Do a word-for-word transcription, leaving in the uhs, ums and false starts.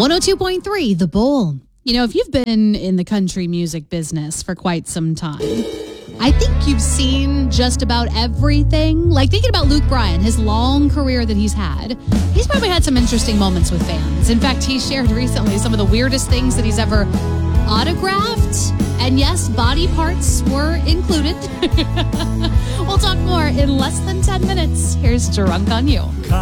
one oh two point three, The Bull. You know, if you've been in the country music business for quite some time, I think you've seen just about everything. Like thinking about Luke Bryan, his long career that he's had, he's probably had some interesting moments with fans. In fact, he shared recently some of the weirdest things that he's ever autographed. And yes, body parts were included. We'll talk more in less than ten minutes. Here's Drunk on You.